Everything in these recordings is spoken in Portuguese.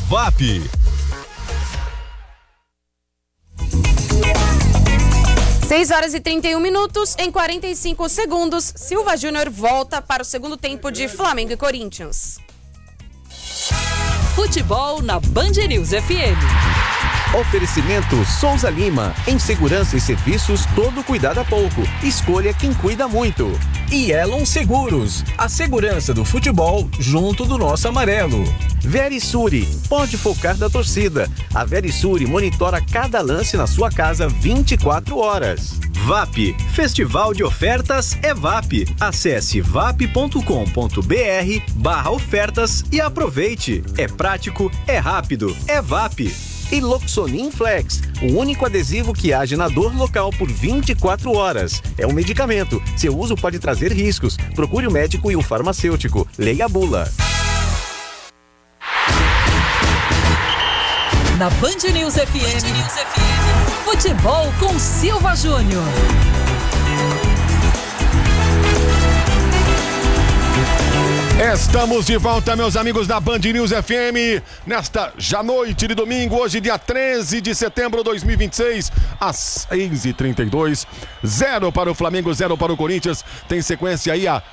VAP. 6h31, em 45 segundos, Silva Júnior volta para o segundo tempo de Flamengo e Corinthians. Futebol na Band News FM. Oferecimento Souza Lima. Em segurança e serviços, todo cuidado é pouco. Escolha quem cuida muito. E Elon Seguros. A segurança do futebol junto do nosso amarelo. Verisure. Pode focar da torcida. A Verisure monitora cada lance na sua casa 24 horas. VAP. Festival de Ofertas é VAP. Acesse vap.com.br/ofertas e aproveite. É prático, é rápido, é VAP. E Loxonin Flex, o único adesivo que age na dor local por 24 horas. É um medicamento. Seu uso pode trazer riscos. Procure o médico e o farmacêutico. Leia a bula. Na Band News FM, futebol com Silva Júnior. Estamos de volta, meus amigos da Band News FM, nesta já noite de domingo, hoje dia 13 de setembro de 2026, às 6h32, 0 para o Flamengo, 0 para o Corinthians. Tem sequência aí a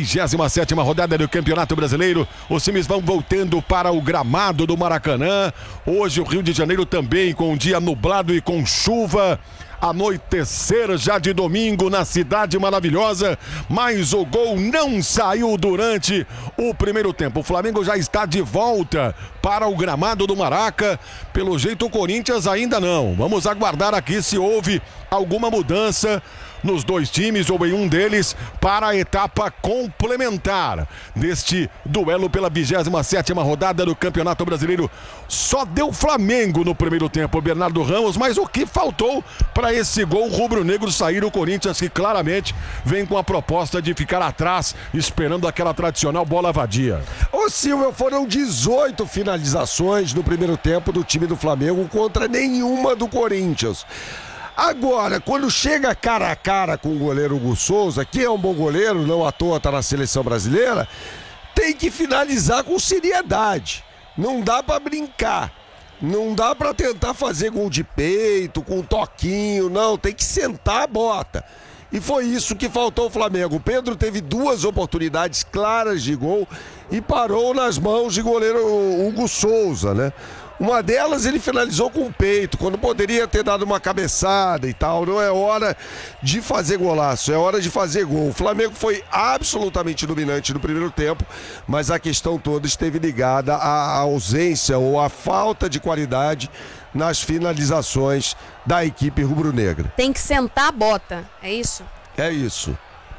27ª rodada do Campeonato Brasileiro. Os times vão voltando para o gramado do Maracanã. Hoje o Rio de Janeiro também com um dia nublado e com chuva. Anoitecer já de domingo na cidade maravilhosa, mas o gol não saiu durante o primeiro tempo. O Flamengo já está de volta para o gramado do Maraca. Pelo jeito o Corinthians ainda não. Vamos aguardar aqui se houve alguma mudança nos dois times ou em um deles para a etapa complementar deste duelo pela 27ª rodada do Campeonato Brasileiro. Só deu Flamengo no primeiro tempo, Bernardo Ramos, mas o que faltou para esse gol rubro-negro sair? O Corinthians, que claramente vem com a proposta de ficar atrás, esperando aquela tradicional bola vadia. Ô Silvio, foram 18 finalizações no primeiro tempo do time do Flamengo contra nenhuma do Corinthians. Agora, quando chega cara a cara com o goleiro Hugo Souza, que é um bom goleiro, não à toa está na seleção brasileira, tem que finalizar com seriedade. Não dá para brincar. Não dá para tentar fazer gol de peito, com um toquinho, não. Tem que sentar a bota. E foi isso que faltou ao Flamengo. O Pedro teve duas oportunidades claras de gol e parou nas mãos de goleiro Hugo Souza, né? Uma delas ele finalizou com o peito, quando poderia ter dado uma cabeçada e tal. Não é hora de fazer golaço, é hora de fazer gol. O Flamengo foi absolutamente dominante no primeiro tempo, mas a questão toda esteve ligada à ausência ou à falta de qualidade nas finalizações da equipe rubro-negra. Tem que sentar a bota, é isso? É isso.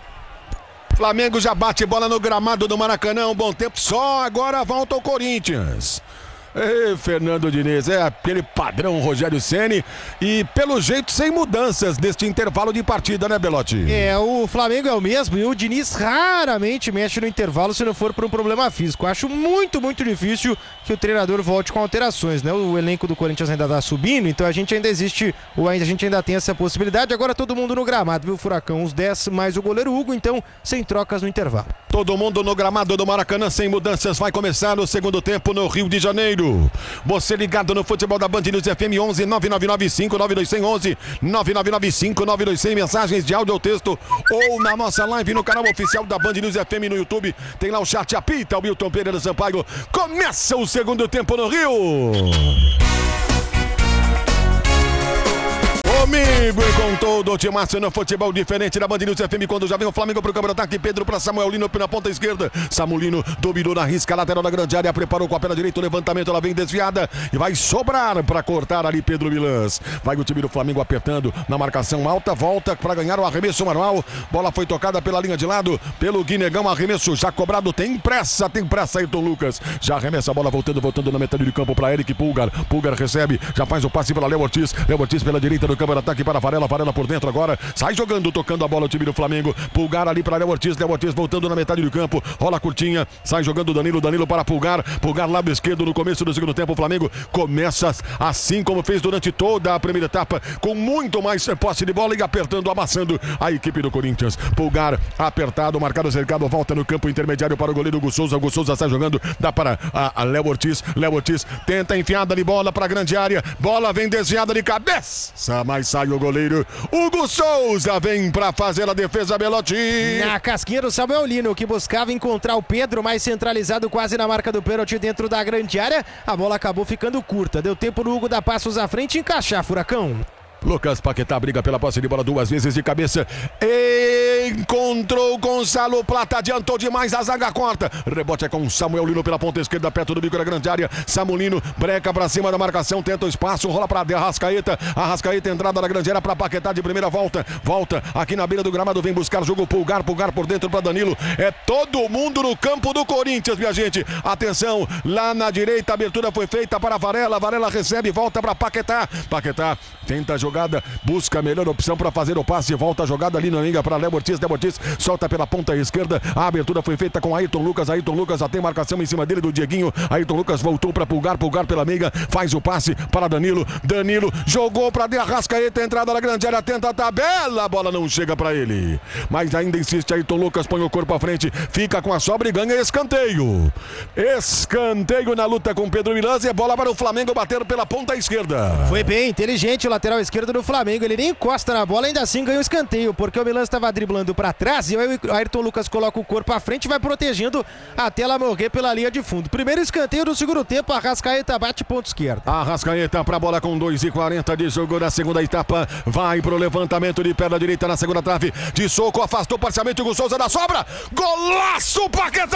Flamengo já bate bola no gramado do Maracanã, um bom tempo, só agora volta o Corinthians. Ei, Fernando Diniz, é aquele padrão Rogério Ceni e pelo jeito sem mudanças neste intervalo de partida, né, Belotti? O Flamengo é o mesmo e o Diniz raramente mexe no intervalo se não for por um problema físico. Acho muito, muito difícil que o treinador volte com alterações, né? O elenco do Corinthians ainda tá subindo, então a gente ainda existe, a gente ainda tem essa possibilidade. Agora todo mundo no gramado, viu, Furacão? Os 10 mais o goleiro Hugo, então sem trocas no intervalo. Todo mundo no gramado do Maracanã sem mudanças. Vai começar o segundo tempo no Rio de Janeiro. Você ligado no futebol da Band News FM 11 999 9200 11 999 9200. Mensagens de áudio ou texto ou na nossa live no canal oficial da Band News FM no YouTube. Tem lá o chat, apita o Milton Pereira Sampaio. Começa o segundo tempo no Rio. Comigo e com todo o timaço no futebol diferente da Band News FM, quando já vem o Flamengo pro câmera ataque, Pedro para Samuel Lino na ponta esquerda, Samulino dominou na risca lateral da grande área, preparou com a perna direita o levantamento, ela vem desviada e vai sobrar para cortar ali Pedro Milans. Vai o time do Flamengo apertando na marcação alta, volta para ganhar o arremesso manual, bola foi tocada pela linha de lado, pelo Guinegão, arremesso já cobrado, tem pressa Ayrton Lucas, já arremessa a bola voltando na metade do campo para Eric Pulgar recebe, já faz o passe pela Léo Ortiz pela direita do câmera contra-ataque para Varela. Varela por dentro agora. Sai jogando, tocando a bola o time do Flamengo. Pulgar ali para Léo Ortiz. Léo Ortiz voltando na metade do campo. Rola curtinha. Sai jogando Danilo. Danilo para Pulgar. Pulgar lado esquerdo no começo do segundo tempo. O Flamengo começa assim como fez durante toda a primeira etapa, com muito mais posse de bola e apertando, amassando a equipe do Corinthians. Pulgar apertado, marcado, cercado. Volta no campo intermediário para o goleiro Hugo Souza. Hugo Souza sai jogando. Dá para a Léo Ortiz. Léo Ortiz tenta enfiada de bola para a grande área. Bola vem desviada de cabeça, mas sai o goleiro Hugo Souza, vem para fazer a defesa. Belotti na casquinha do Samuel Lino, que buscava encontrar o Pedro mais centralizado, quase na marca do pênalti dentro da grande área. A bola acabou ficando curta, deu tempo no Hugo dar passos à frente e encaixar, Furacão. Lucas Paquetá briga pela posse de bola 2 vezes de cabeça. Encontrou Gonçalo Plata, adiantou demais, a zaga corta. Rebote é com Samuel Lino pela ponta esquerda, perto do bico da grande área. Samulino breca pra cima da marcação, tenta o espaço, rola pra Arrascaeta. Arrascaeta, entrada na grande área pra Paquetá de primeira volta. Volta aqui na beira do gramado, vem buscar jogo Pulgar. Pulgar por dentro pra Danilo. É todo mundo no campo do Corinthians, minha gente. Atenção, lá na direita, a abertura foi feita para Varela. Varela recebe, volta pra Paquetá. Paquetá tenta jogar. Busca a melhor opção para fazer o passe. Volta a jogada ali na linha para Léo Ortiz. Léo Ortiz solta pela ponta esquerda. A abertura foi feita com Ayrton Lucas. Ayrton Lucas já tem marcação em cima dele do Dieguinho. Ayrton Lucas voltou para Pulgar. Pulgar pela meiga. Faz o passe para Danilo. Danilo jogou para Arrascaeta. Entrada na grande área. Tenta a tabela. A bola não chega para ele. Mas ainda insiste. Ayrton Lucas põe o corpo à frente. Fica com a sobra e ganha escanteio. Escanteio na luta com Pedro Milans. E bola para o Flamengo bater pela ponta esquerda. Foi bem inteligente o lateral esquerdo do Flamengo, ele nem encosta na bola, ainda assim ganha o escanteio, porque o Milan estava driblando para trás e o Ayrton Lucas coloca o corpo à frente e vai protegendo até ela morrer pela linha de fundo. Primeiro escanteio do segundo tempo, Arrascaeta bate ponto esquerdo. Arrascaeta para a bola com 2:40 de jogo na segunda etapa, vai pro levantamento de perna direita na segunda trave, de soco, afastou parcialmente o Hugo Souza da sobra, golaço Paquetá!